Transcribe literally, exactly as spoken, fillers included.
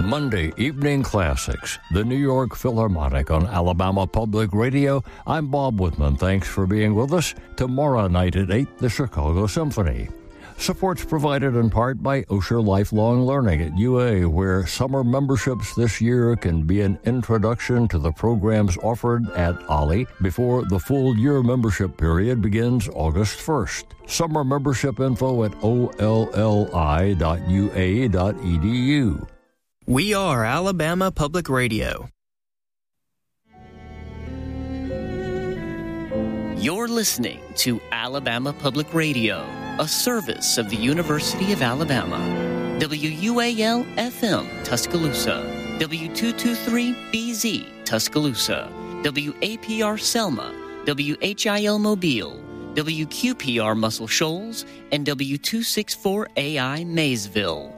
Monday Evening Classics, the New York Philharmonic on Alabama Public Radio. I'm Bob Whitman. Thanks for being with us. Tomorrow night at eight, the Chicago Symphony. Support's provided in part by Osher Lifelong Learning at U A, where summer memberships this year can be an introduction to the programs offered at Ollie before the full year membership period begins August first. Summer membership info at O L L I dot U A dot E D U. We are Alabama Public Radio. You're listening to Alabama Public Radio, a service of the University of Alabama. W U A L F M Tuscaloosa, W two twenty-three B Z Tuscaloosa, W A P R Selma, W H I L Mobile, W Q P R Muscle Shoals, and W two sixty-four A I Maysville.